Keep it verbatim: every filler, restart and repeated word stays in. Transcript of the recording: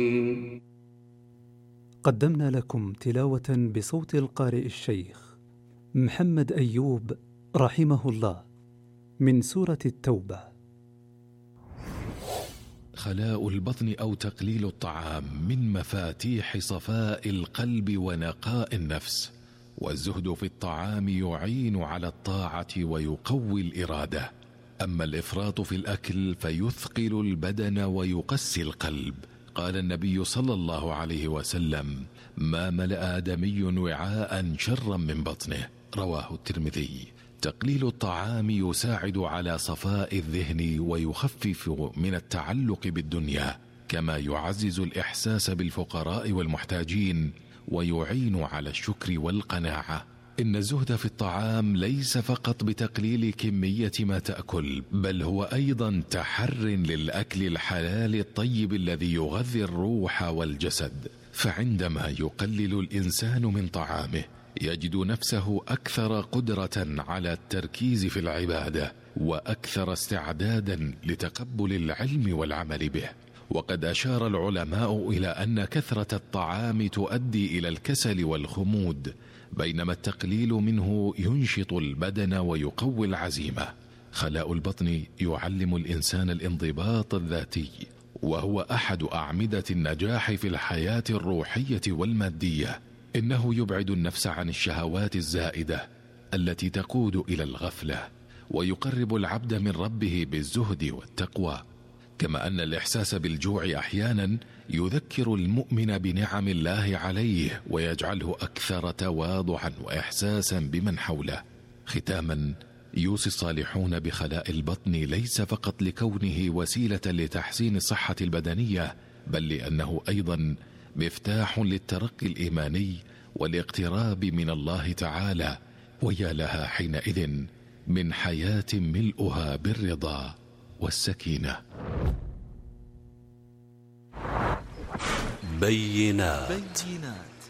قدمنا لكم تلاوة بصوت القارئ الشيخ محمد أيوب رحمه الله من سورة التوبة. خلاء البطن أو تقليل الطعام من مفاتيح صفاء القلب ونقاء النفس، والزهد في الطعام يعين على الطاعة ويقوي الإرادة. أما الإفراط في الأكل فيثقل البدن ويقسي القلب. قال النبي صلى الله عليه وسلم: ما ملأ آدمي وعاء شرا من بطنه، رواه الترمذي. تقليل الطعام يساعد على صفاء الذهن ويخفف من التعلق بالدنيا، كما يعزز الإحساس بالفقراء والمحتاجين ويعين على الشكر والقناعة. إن الزهد في الطعام ليس فقط بتقليل كمية ما تأكل، بل هو أيضا تحر للأكل الحلال الطيب الذي يغذي الروح والجسد. فعندما يقلل الإنسان من طعامه يجد نفسه أكثر قدرة على التركيز في العبادة، وأكثر استعدادا لتقبل العلم والعمل به. وقد أشار العلماء إلى أن كثرة الطعام تؤدي إلى الكسل والخمود، بينما التقليل منه ينشط البدن ويقوي العزيمة. خلاء البطن يعلم الإنسان الانضباط الذاتي، وهو أحد أعمدة النجاح في الحياة الروحية والمادية. إنه يبعد النفس عن الشهوات الزائدة التي تقود إلى الغفلة، ويقرب العبد من ربه بالزهد والتقوى. كما أن الإحساس بالجوع أحيانا يذكر المؤمن بنعم الله عليه ويجعله أكثر تواضعا وإحساسا بمن حوله. ختاما، يوصي الصالحون بخلاء البطن ليس فقط لكونه وسيلة لتحسين الصحة البدنية، بل لأنه أيضا مفتاح للترقي الإيماني والاقتراب من الله تعالى. ويا لها حينئذ من حياة ملؤها بالرضا والسكينة. بينات.